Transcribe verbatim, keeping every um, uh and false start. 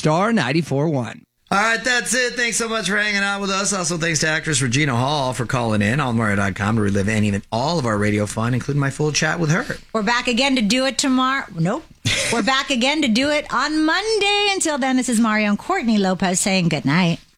Star ninety-four point one. All right, that's it. Thanks so much for hanging out with us. Also, thanks to actress Regina Hall for calling in on Mario dot com to relive any and all of our radio fun, including my full chat with her. We're back again to do it tomorrow. Nope. We're back again to do it on Monday. Until then, this is Mario and Courtney Lopez saying good night.